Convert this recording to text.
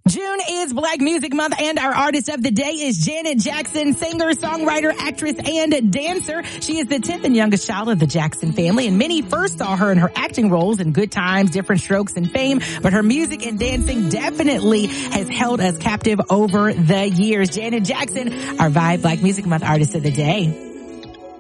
June is Black Music Month, and our artist of the day is Janet Jackson, singer, songwriter, actress, and dancer. She is the 10th and youngest child of the Jackson family, and many first saw her in her acting roles in Good Times, Different Strokes, and Fame, but her music and dancing definitely has held us captive over the years. Janet Jackson, our Vibe Black Music Month artist of the day.